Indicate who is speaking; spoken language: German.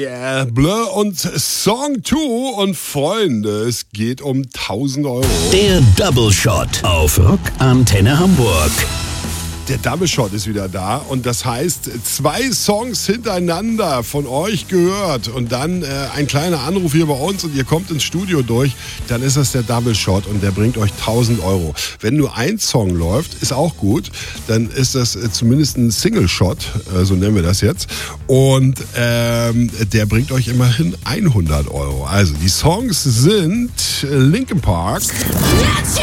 Speaker 1: Yeah, Blur und Song 2 und Freunde, es geht um 1.000 Euro.
Speaker 2: Der Double Shot auf Rock Antenne Hamburg.
Speaker 1: Der Double Shot ist wieder da und das heißt 2 Songs hintereinander von euch gehört und dann ein kleiner Anruf hier bei uns und ihr kommt ins Studio durch, dann ist das der Double Shot und der bringt euch 1.000 Euro. Wenn nur ein Song läuft, ist auch gut, dann ist das zumindest ein Single Shot, so nennen wir das jetzt, und der bringt euch immerhin 100 Euro. Also die Songs sind Linkin Park,